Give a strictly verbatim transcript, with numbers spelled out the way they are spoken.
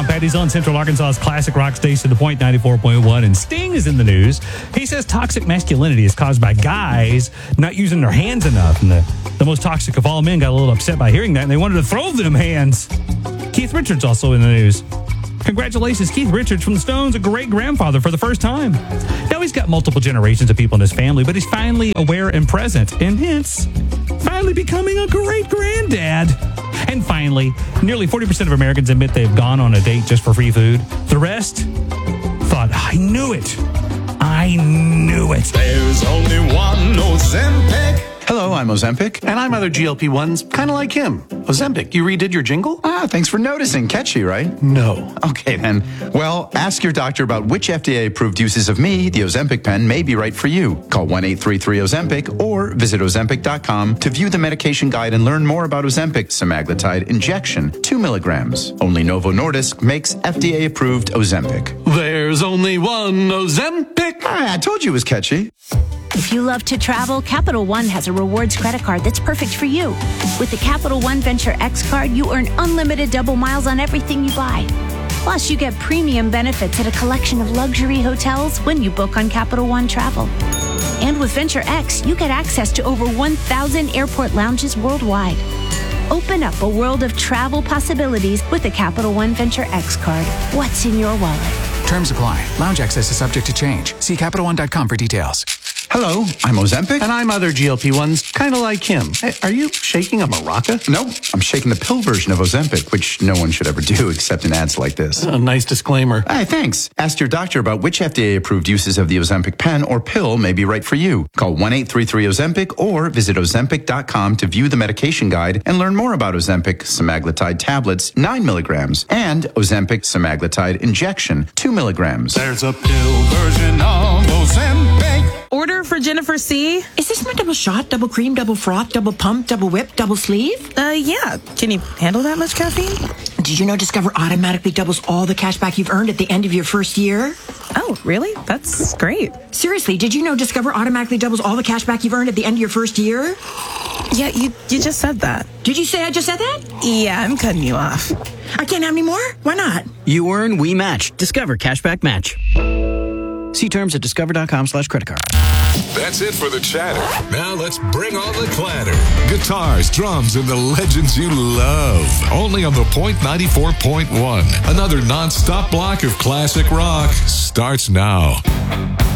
Patty's on Central Arkansas's classic rock station, The Point ninety-four point one, and Sting is in the news. He says toxic masculinity is caused by guys not using their hands enough, and the, the most toxic of all men got a little upset by hearing that, and they wanted to throw them hands. Keith Richards also in the news. Congratulations, Keith Richards from the Stones, a great-grandfather for the first time. Now he's got multiple generations of people in his family, but he's finally aware and present, and hence, finally becoming a great-granddad. And finally, nearly forty percent of Americans admit they've gone on a date just for free food. The rest thought, I knew it. I knew it. There's only one Ozempic. Hello, I'm Ozempic. And I'm other G L P ones, kind of like him. Ozempic, you redid your jingle? Ah, thanks for noticing. Catchy, right? No. Okay, then. Well, ask your doctor about which F D A-approved uses of me, the Ozempic pen, may be right for you. Call one eight three three Ozempic or visit Ozempic dot com to view the medication guide and learn more about Ozempic semaglutide injection, two milligrams. Only Novo Nordisk makes F D A-approved Ozempic. There's only one Ozempic. Ah, I told you it was catchy. If you love to travel, Capital One has a rewards credit card that's perfect for you. With the Capital One Venture X card, you earn unlimited double miles on everything you buy. Plus, you get premium benefits at a collection of luxury hotels when you book on Capital One Travel. And with Venture X, you get access to over one thousand airport lounges worldwide. Open up a world of travel possibilities with the Capital One Venture X card. What's in your wallet? Terms apply. Lounge access is subject to change. See Capital One dot com for details. Hello, I'm Ozempic. And I'm other G L P ones, kind of like him. Hey, are you shaking a maraca? Nope, I'm shaking the pill version of Ozempic, which no one should ever do except in ads like this. A nice disclaimer. Hey, thanks. Ask your doctor about which F D A-approved uses of the Ozempic pen or pill may be right for you. Call one eight three three Ozempic or visit Ozempic dot com to view the medication guide and learn more about Ozempic semaglutide tablets, nine milligrams, and Ozempic semaglutide injection, two milligrams. There's a pill version of Ozempic. Order for Jennifer C. Is this my double shot, double cream, double froth, double pump, double whip, double sleeve? Uh, yeah. Can you handle that much caffeine? Did you know Discover automatically doubles all the cash back you've earned at the end of your first year? Oh, really? That's great. Seriously, did you know Discover automatically doubles all the cash back you've earned at the end of your first year? Yeah, you, you just said that. Did you say I just said that? Yeah, I'm cutting you off. I can't have any more? Why not? You earn, we match. Discover Cashback Match. See terms at discover dot com slash credit card. That's it for the chatter. Now let's bring on the clatter. Guitars, drums, and the legends you love. Only on the Point ninety-four point one. Another non-stop block of classic rock starts now.